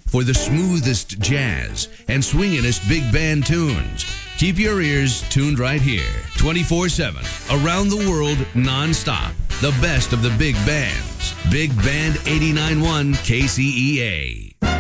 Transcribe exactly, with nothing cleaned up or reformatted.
for the smoothest jazz and swinginest big band tunes. Keep your ears tuned right here, twenty-four seven, around the world, nonstop. The best of the big bands. Big Band eighty-nine point one K C E A.